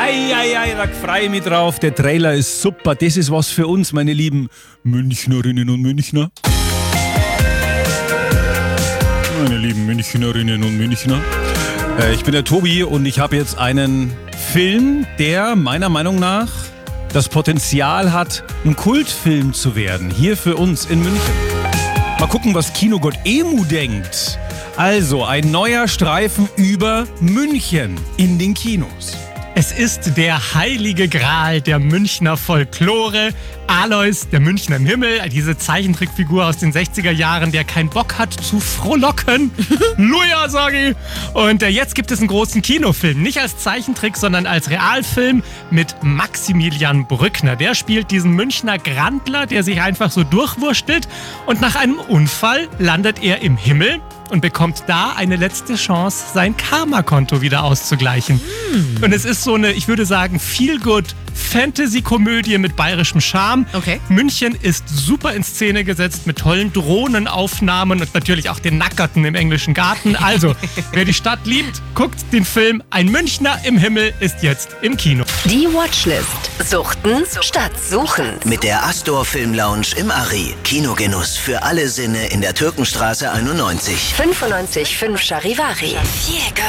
Ei, da freu ich mich drauf. Der Trailer ist super. Das ist was für uns, meine lieben Münchnerinnen und Münchner. Meine lieben Münchnerinnen und Münchner. Ich bin der Tobi und ich habe jetzt einen Film, der meiner Meinung nach das Potenzial hat, ein Kultfilm zu werden. Hier für uns in München. Mal gucken, was Kinogott Emu denkt. Also, ein neuer Streifen über München in den Kinos. Es ist der heilige Gral der Münchner Folklore. Alois, der Münchner im Himmel, diese Zeichentrickfigur aus den 60er Jahren, der keinen Bock hat zu frohlocken. Luja, sag ich. Und jetzt gibt es einen großen Kinofilm. Nicht als Zeichentrick, sondern als Realfilm mit Maximilian Brückner. Der spielt diesen Münchner Grandler, der sich einfach so durchwurstelt. Und nach einem Unfall landet er im Himmel und bekommt da eine letzte Chance, sein Karma-Konto wieder auszugleichen. Und es ist so eine, ich würde sagen, Feel-Good-Fantasy-Komödie mit bayerischem Charme. Okay. München ist super in Szene gesetzt mit tollen Drohnenaufnahmen und natürlich auch den Nackerten im englischen Garten. Also, wer die Stadt liebt, guckt den Film Ein Münchner im Himmel ist jetzt im Kino. Die Watchlist. Suchten statt suchen. Mit der Astor Film Lounge im Ari. Kinogenuss für alle Sinne in der Türkenstraße 91. 95,5 Charivari.